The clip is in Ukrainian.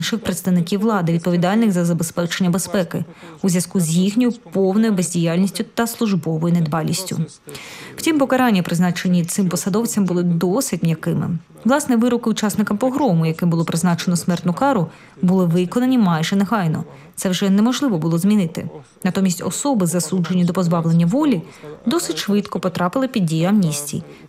представників влади, відповідальних за забезпечення безпеки, у зв'язку з їхньою повною бездіяльністю та службовою недбалістю. Втім, покарання, призначені цим посадовцям, були досить м'якими. Власне, вироки учасникам погрому, яким було призначено смертну кару, були виконані майже негайно. Це вже неможливо було змінити. Натомість особи, засуджені до позбавлення волі, досить швидко потрапили під дію амністії.